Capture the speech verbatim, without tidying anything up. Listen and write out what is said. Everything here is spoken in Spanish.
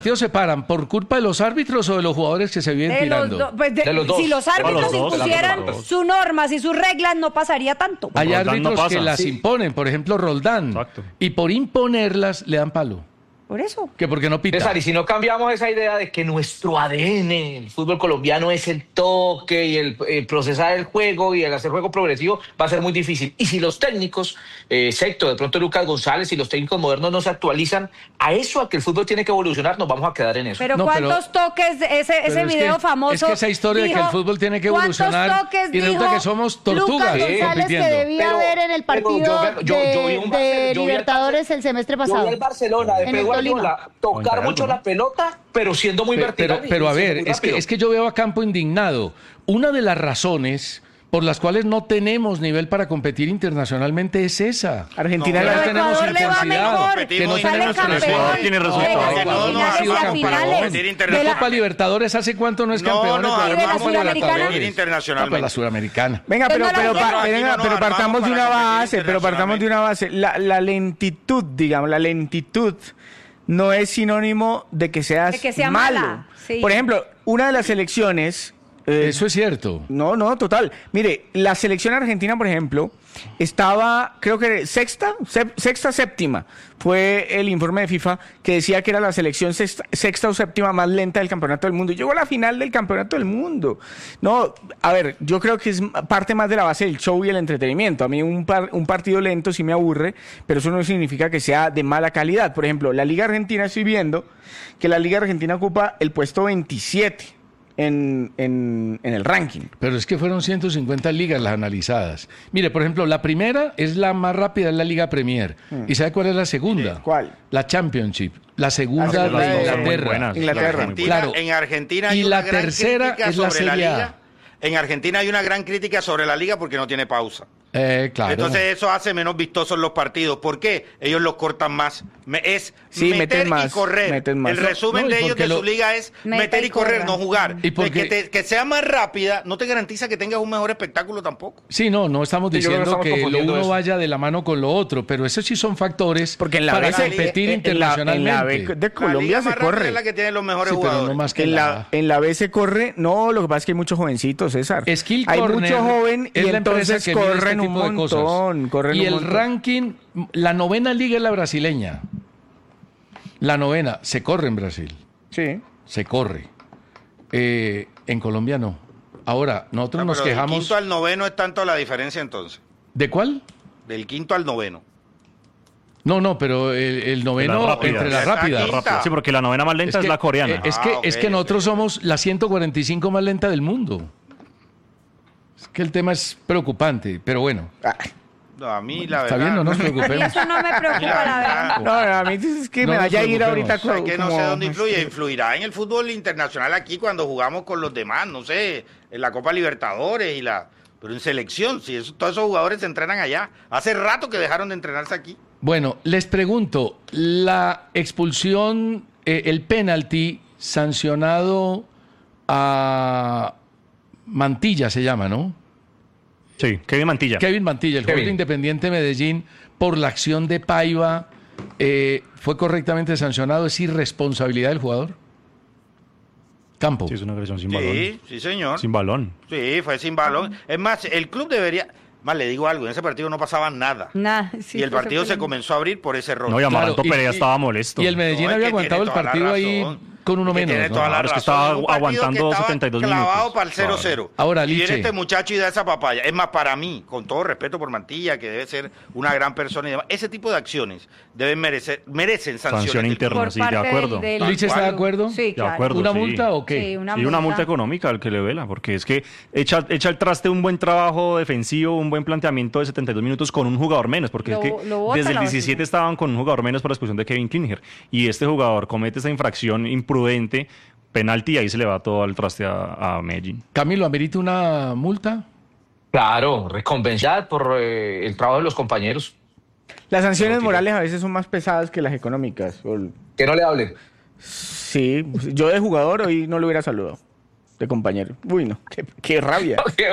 ¿Los se paran por culpa de los árbitros o de los jugadores que se vienen de tirando? Los do, pues de, de los dos. Si los árbitros los dos, impusieran sus normas y sus reglas, no pasaría tanto. Hay Roldán árbitros no que las sí. imponen, por ejemplo Roldán, Exacto. y por imponerlas le dan palo. Por eso. Que porque no pita. César, y si no cambiamos esa idea de que nuestro A D N, el fútbol colombiano, es el toque y el, el procesar el juego y el hacer juego progresivo, va a ser muy difícil. Y si los técnicos, eh, excepto de pronto Lucas González y los técnicos modernos no se actualizan a eso, a que el fútbol tiene que evolucionar, nos vamos a quedar en eso. Pero No, ¿cuántos pero- toques, ese, ese Pero es video que- famoso? es que esa historia de que dijo, el fútbol tiene que ¿cuántos evolucionar toques y resulta dijo que somos tortugas, Lucas sí, González compitiendo. que debía Pero- haber en el pero partido yo- yo- yo vi de, un de Barcelona- yo vi al Libertadores Barce- el semestre Yo vi pasado? el Barcelona de En el Pep Guardiola Tolima. tocar Con mucho Gallardo, la pelota, pero siendo muy Pe- vertical. Pero, pero a y ver, muy es que, rápido. es que yo veo a Campo indignado. Una de las razones por las cuales no tenemos nivel para competir internacionalmente es esa. Argentina Que la- no Pero tenemos Ecuador le va intensidad, mejor, que no sale tenemos campeón Ecuador tiene de resultados. las Ecuador no ha semifinales sido y las campeón. finales. Competir De la- Copa Libertadores, ¿hace cuánto no es No, campeón? no, Ecuador? armamos Copa una Libertadores. Sudamericana. Ir internacionalmente. No, pero la Sudamericana. Venga, pero, ¿Dónde pero, nos pa- lleva? venga, Aquí no pero nos partamos de armamos una para competir base, pero partamos de una base. La, la lentitud, digamos, la lentitud no es sinónimo de que seas De que sea malo. mala, sí. Por ejemplo, una de las selecciones... eh, Eso es cierto. No, no, total. Mire, la selección argentina, por ejemplo, estaba, creo que sexta, sep- sexta, séptima. Fue el informe de FIFA que decía que era la selección sexta, sexta o séptima más lenta del campeonato del mundo. Y llegó a la final del campeonato del mundo. No, a ver, yo creo que es parte más de la base del show y el entretenimiento. A mí un, par- un partido lento sí me aburre, pero eso no significa que sea de mala calidad. Por ejemplo, la Liga Argentina, estoy viendo que la Liga Argentina ocupa el puesto veintisiete. En, en, en el ranking. Pero es que fueron ciento cincuenta ligas las analizadas. Mire, por ejemplo, la primera es la más rápida, es la Liga Premier. ¿Y sabe cuál es la segunda? ¿Cuál? La Championship. La segunda Ah, sí, de las dos son muy Inglaterra. buenas. Inglaterra. En Argentina, Claro. en Argentina Y hay la una gran tercera crítica es la sobre la Serie A. liga. En Argentina hay una gran crítica sobre la liga porque no tiene pausa. Eh, claro. Entonces eso hace menos vistosos los partidos. ¿Por qué? Ellos los cortan más. Me- es Sí, meter meten y más, correr. meten más. El resumen No, y de ellos porque de lo- su liga es Meta meter y y correr, corra. no jugar. Y porque- De que, te- que sea más rápida no te garantiza que tengas un mejor espectáculo tampoco. Sí, no, no estamos Sí, yo creo que diciendo estamos que, lo confundiendo uno eso. vaya de la mano con lo otro, pero esos sí son factores Porque en la para B se- competir en- en la- en la internacionalmente. B de La Colombia liga se más rápida corre. es la que tiene los mejores Sí, pero jugadores. no más que En la- la, en la B se corre, no, lo que pasa es que hay muchos jovencitos, César. Skill hay Corner mucho joven y es la empresa entonces que mide este corren un tipo de cosas. montón. Corren y un el montón. ranking, la novena liga es la brasileña. La novena, se corre en Brasil, Sí. se corre. Eh, en Colombia no. Ahora, nosotros Ah, nos pero del quejamos... quinto al noveno es tanto la diferencia entonces. ¿De cuál? Del quinto al noveno. No, no, pero el, el noveno rápida. entre las Esa rápidas. quinta. Sí, porque la novena más lenta es, que- la coreana. eh, Es Ah, que, ok, es que nosotros ok. somos la ciento cuarenta y cinco más lenta del mundo. Es que el tema es preocupante, pero bueno, Ah, No, a mí la está verdad. bien, no nos A mí preocupemos. eso no me preocupa, la verdad. no, a mí es que No me nos vaya a ir preocupemos. ahorita O sea, co- que no como- sé dónde influye. Influirá en el fútbol internacional aquí cuando jugamos con los demás, no sé, en la Copa Libertadores y la... Pero en selección, si eso- todos esos jugadores se entrenan allá. Hace rato que dejaron de entrenarse aquí. Bueno, les pregunto, la expulsión, eh, el penalti sancionado a Mantilla se llama, ¿no? Sí, Kevin Mantilla. Kevin Mantilla, el jugador Kevin. de Independiente Medellín, por la acción de Paiva, eh, ¿fue correctamente sancionado? ¿Es irresponsabilidad del jugador? Campo. Sí, es una agresión sin balón. Sí, sí, señor. Sin balón. Sí, fue sin balón. Es más, el club debería... Más le digo algo, en ese partido no pasaba nada. Nah, sí, y el fue partido se sorprendente. comenzó a abrir por ese error. No, y Amaranto Claro, y- Pereira y- estaba molesto. Y el Medellín No, es había que aguantado el tiene toda la partido ahí razón. con uno Es que menos. tiene ¿no? toda la Claro, es que razón. estaba Es un partido aguantando que estaba setenta y dos clavado minutos. para el cero cero. Ahora, y viene Liche. este muchacho y da esa papaya. Es más, para mí, con todo respeto por Mantilla, que debe ser una gran persona y demás, ese tipo de acciones deben merecer, merecen sanciones. Sanción del interna. club. Por Sí, de parte acuerdo. del- del- ¿Liche está de acuerdo? Sí, De claro. acuerdo. ¿Una sí. multa o qué? Sí, una y una multa. multa económica al que le vela, porque es que echa, echa al traste un buen trabajo defensivo, un buen planteamiento de setenta y dos minutos con un jugador menos, porque Lo- es que lo bota desde el la diecisiete basura. estaban con un jugador menos por la expulsión de Kevin Klinger, y este jugador comete esa infracción imprudente, penalti, y ahí se le va todo al traste a, a Medellín. Camilo, ¿amerita una multa? Claro, recompensar por eh, el trabajo de los compañeros. Las sanciones No, tío. morales a veces son más pesadas que las económicas. O- Que no le hable. Sí, yo de jugador hoy no lo hubiera saludado. De compañero. Uy, no, qué, qué rabia.